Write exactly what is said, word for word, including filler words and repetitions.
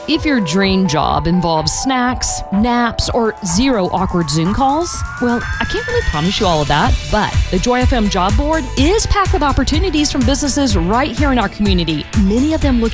If your dream job involves snacks, naps, or zero awkward Zoom calls, well, I can't really promise you all of that, but the Joy F M Job Board is packed with opportunities from businesses right here in our community, many of them looking